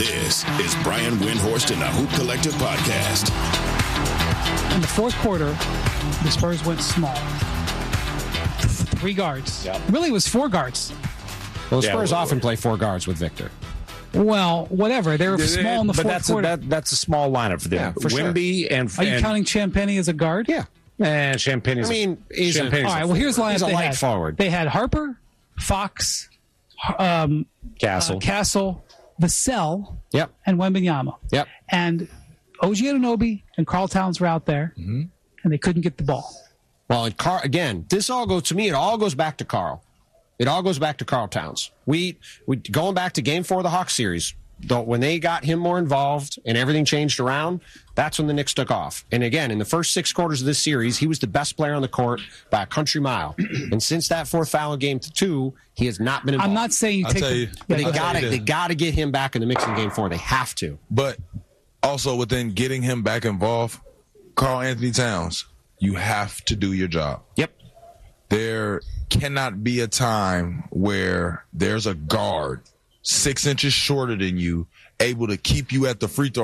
This is Brian Windhorst and the Hoop Collective Podcast. In the fourth quarter, the Spurs went small. 3 guards. Yep. Really, it was 4 guards. Well, the Spurs often play 4 guards with Victor. Well, whatever. They were small in the fourth quarter. That's a small lineup for them. For Wemby sure. and Are you counting Champagnie as a guard? Yeah. And Champagne is. All right. Well, here's the lineup He's a they light had. forward. They had Harper, Fox, Castle, Vassell, Yep. and Wembanyama. Yep. And OG Anunoby and Karl Towns were out there, and they couldn't get the ball. Well, and again, this all goes to me. It all goes back to Karl. It all goes back to Karl Towns. We going back to Game 4 of the Hawks series. When they got him more involved and everything changed around, that's when the Knicks took off. And again, in the first 6 quarters of this series, he was the best player on the court by a country mile. And since that fourth foul in Game 2, he has not been involved. I'm not saying they got to get him back in the mix in Game 4. They have to. But also within getting him back involved, Karl Anthony Towns, you have to do your job. Yep. There cannot be a time where there's a guard 6 inches shorter than you able to keep you at the free throw